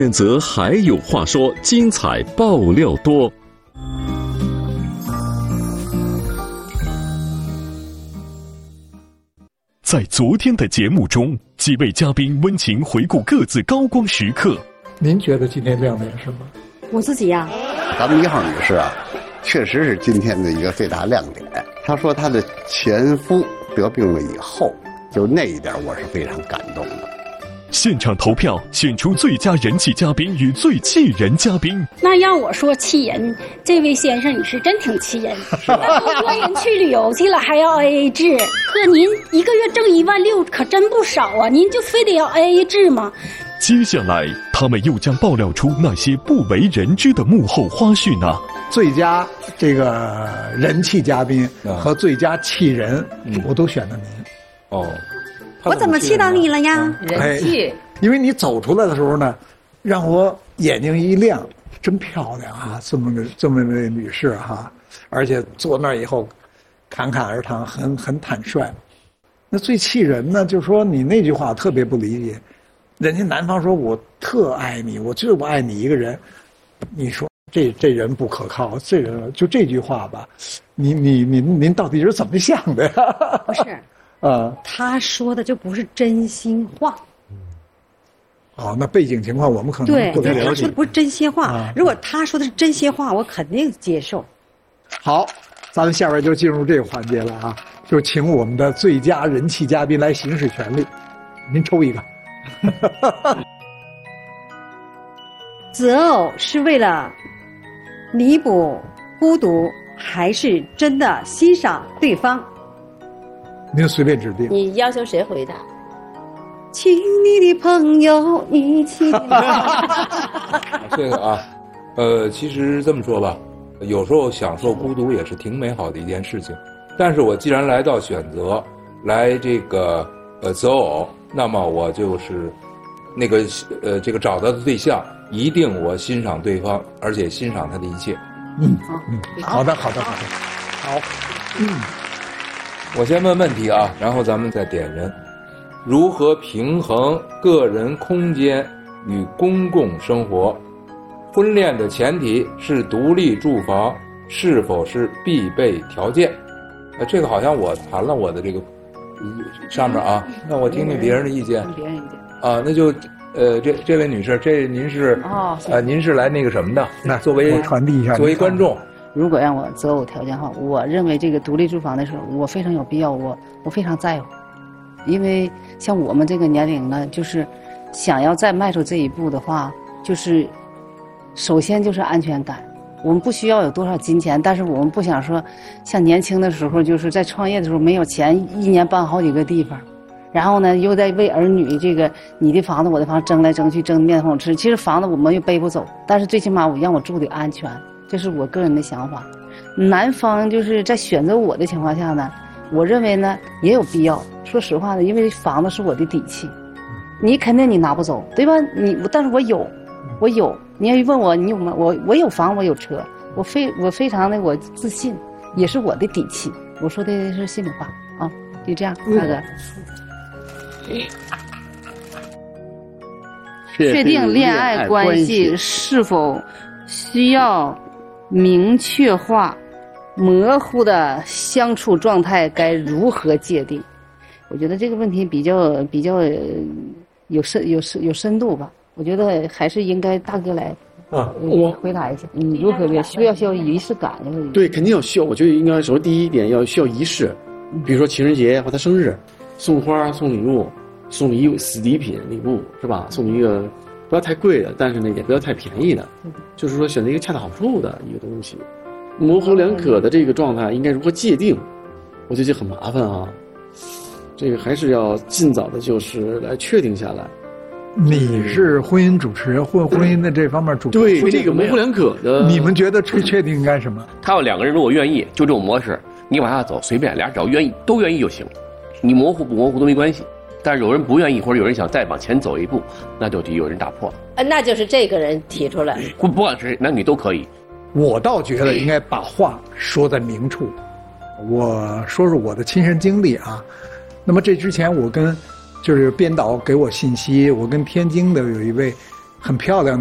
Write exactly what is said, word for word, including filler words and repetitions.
选择还有话说，精彩爆料多。 在昨天的节目中，几位嘉宾温情回顾各自高光时刻。 您觉得今天亮点是什么？ 我自己呀、 啊，咱们一号女士啊，确实是今天的一个最大亮点。她说她的前夫得病了以后，就那一点我是非常感动的。 现场投票选出最佳人气嘉宾与最气人嘉宾。 那要我说气人，这位先生你是真挺气人。多人去旅游去了还要 A A 制，可您一个月挣一万六，可真不少啊！您就非得要 A A 制吗？ 接下来，他们又将爆料出那些不为人知的幕后花絮呢？ 最佳这个人气嘉宾和最佳气人，嗯、我都选了您。 哦。 我怎么气到你了呀？ 人气、 哎，因为你走出来的时候呢，让我眼睛一亮，真漂亮啊！这么个这么位女士哈、啊，而且坐那儿以后，侃侃而谈，很很坦率。那最气人呢，就是说你那句话特别不理解，人家男方说我特爱你，我就不爱你一个人，你说这这人不可靠，这人就这句话吧，你你您您到底是怎么想的呀？ 不是。 啊， 他说的就不是真心话。 哦，那背景情况我们可能对， 不太了解。 他说的不是真心话、 啊。 如果他说的是真心话，我肯定接受。 好，咱们下边就进入这个环节了啊，就请我们的最佳人气嘉宾来行使权利。您抽一个。 择偶是为了弥补孤独，还是真的欣赏对方？ 您随便指定。 你要求谁回答？ 请你的朋友一起。 这个啊，呃，其实这么说吧，有时候享受孤独也是挺美好的一件事情。但是我既然来到选择，来这个呃择偶，那么我就是那个呃这个找到的对象，一定我欣赏对方，而且欣赏他的一切。 嗯嗯，好的好的好的，好，嗯。 我先问问题啊，然后咱们再点人。如何平衡个人空间与公共生活？婚恋的前提是独立住房，是否是必备条件？呃，这个好像我谈了我的这个上面啊，那我听听别人的意见。 别人意见啊，那就呃，这这位女士，这您是哦， 呃，您是来那个什么的？ 那作为传递一下， 作为观众。 如果让我择偶条件的话，我认为这个独立住房的时候，我非常有必要，我我非常在乎，因为像我们这个年龄呢，就是想要再迈出这一步的话，就是首先就是安全感。我们不需要有多少金钱，但是我们不想说像年轻的时候，就是在创业的时候没有钱，一年搬好几个地方，然后呢又在为儿女这个你的房子我的房子争来争去，争面红吃。其实房子我们又背不走，但是最起码我让我住的安全。这是我个人的想法。男方就是在选择我的情况下呢，我认为呢也有必要。说实话呢，因为房子是我的底气，你肯定你拿不走，对吧？你但是我有，我有。你要问我你有吗？我我有房，我有车，我非我非常的我自信，也是我的底气。我说的是心里话啊，就这样，大哥。确定恋爱关系是否需要明确化，模糊的相处状态该如何界定？我觉得这个问题比较比较有深有深有深度吧。我觉得还是应该大哥来啊，我回答一下，你如何的需要需要仪式感？ 对，肯定要需要。我觉得应该首先第一点要需要仪式，比如说情人节或他生日，送花送礼物，送你一死礼品礼物是吧？送你一个不要太贵的，但是呢也不要太便宜的，就是说选择一个恰到好处的一个东西。模棱两可的这个状态应该如何界定？我觉得这很麻烦啊。这个还是要尽早的，就是来确定下来。 你是婚姻主持人，婚婚姻的这方面主持人，对这个模棱两可的， 你们觉得确确定应该什么？ 他要两个人如果愿意，就这种模式，你往下走随便，俩人只要愿意，都愿意就行。你模糊不模糊都没关系。但是有人不愿意，或者有人想再往前走一步，那就得有人打破了。 呃，那就是这个人提出来， 不不管是男女都可以。 我倒觉得应该把话说在明处。我说说我的亲身经历啊。那么这之前我跟就是编导给我信息，我跟天津的有一位很漂亮。